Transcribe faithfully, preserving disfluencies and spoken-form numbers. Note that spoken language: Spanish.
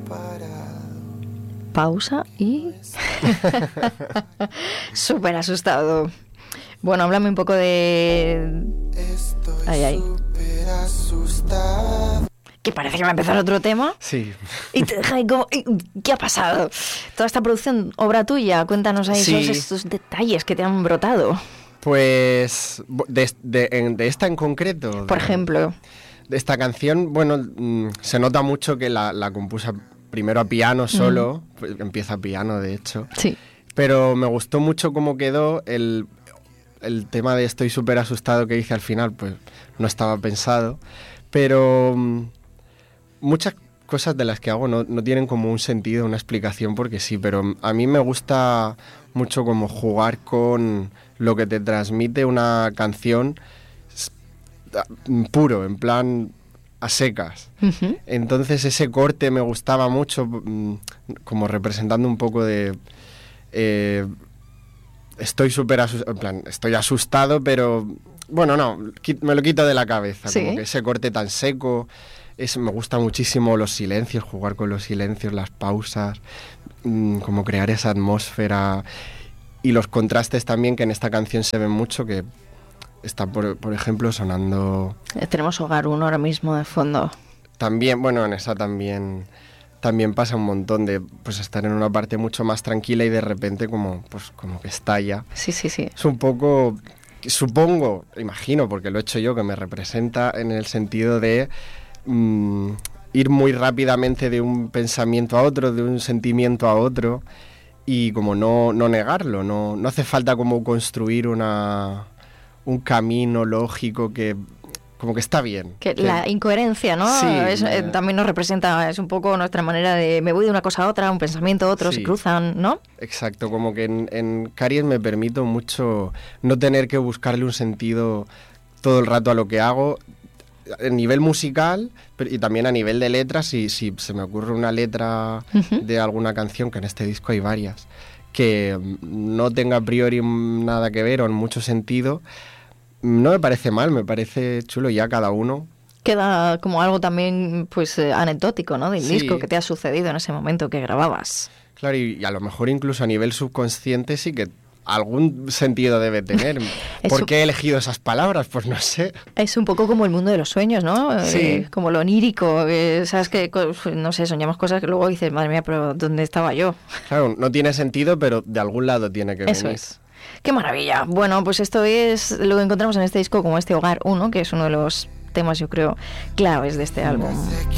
Pausa y... Súper asustado. Bueno, háblame un poco de... Ay, ay. Que parece que va a empezar otro tema. Sí. Y te deja ahí como... ¿Qué ha pasado? Toda esta producción, obra tuya. Cuéntanos ahí Sí. esos, estos detalles que te han brotado. Pues de, de, de, de esta en concreto. Por de, ejemplo. De esta canción, bueno, mmm, se nota mucho que la, la compuse primero a piano solo. Mm. Pues empieza a piano, de hecho. Sí. Pero me gustó mucho cómo quedó el... El tema de estoy súper asustado que hice al final, pues no estaba pensado. Pero um, muchas cosas de las que hago no, no tienen como un sentido, una explicación, porque sí. Pero a mí me gusta mucho como jugar con lo que te transmite una canción puro, en plan a secas. Uh-huh. Entonces ese corte me gustaba mucho, como representando un poco de... Eh, Estoy súper asustado, en plan, estoy asustado, pero bueno, no, me lo quito de la cabeza, ¿Sí? Como que ese corte tan seco, es, me gusta muchísimo los silencios, jugar con los silencios, las pausas, mmm, como crear esa atmósfera y los contrastes también, que en esta canción se ven mucho, que está, por, por ejemplo, sonando... Tenemos Hogar uno ahora mismo de fondo. También, bueno, en esa también... También pasa un montón de pues estar en una parte mucho más tranquila y de repente como pues como que estalla. Sí, sí, sí. Es un poco, supongo, imagino, porque lo he hecho yo, que me representa en el sentido de mmm, ir muy rápidamente de un pensamiento a otro, de un sentimiento a otro, y como no, no negarlo, no, no hace falta como construir una, un camino lógico que... Como que está bien. Que que la incoherencia, ¿no? Sí, es, me... eh, también nos representa, es un poco nuestra manera de me voy de una cosa a otra, un pensamiento a otro, sí, se cruzan, ¿no? Exacto, como que en, en Caries me permito mucho no tener que buscarle un sentido todo el rato a lo que hago, a nivel musical pero, y también a nivel de letras, si, si se me ocurre una letra uh-huh. de alguna canción, que en este disco hay varias, que no tenga a priori nada que ver o en mucho sentido, no me parece mal, me parece chulo, ya cada uno. Queda como algo también pues eh, anecdótico, ¿no? Del sí. disco que te ha sucedido en ese momento que grababas. Claro, y, y a lo mejor incluso a nivel subconsciente sí que algún sentido debe tener. ¿Por qué he elegido esas palabras? Pues no sé. Es un poco como el mundo de los sueños, ¿no? Sí. Eh, como lo onírico, eh, sabes que, no sé, soñamos cosas que luego dices, madre mía, pero ¿dónde estaba yo? Claro, no tiene sentido, pero de algún lado tiene que venir. Eso es. ¡Qué maravilla! Bueno, pues esto es lo que encontramos en este disco como este Hogar uno, que es uno de los temas, yo creo, claves de este álbum.